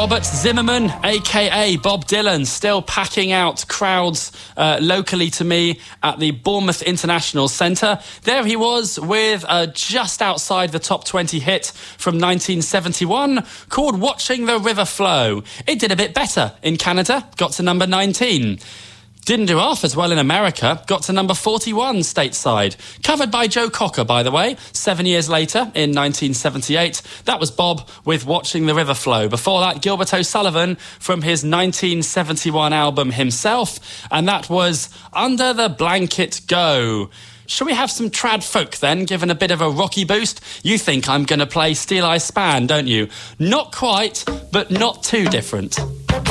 Robert Zimmerman, a.k.a. Bob Dylan, still packing out crowds locally to me at the Bournemouth International Centre. There he was with just outside the top 20 hit from 1971 called Watching the River Flow. It did a bit better in Canada, got to number 19. Didn't do half as well in America, got to number 41 stateside. Covered by Joe Cocker, by the way, 7 years later, in 1978. That was Bob with Watching the River Flow. Before that, Gilbert O'Sullivan from his 1971 album Himself, and that was Under the Blanket Go. Shall we have some trad folk then, given a bit of a rocky boost? You think I'm going to play Steel Eye Span, don't you? Not quite, but not too different.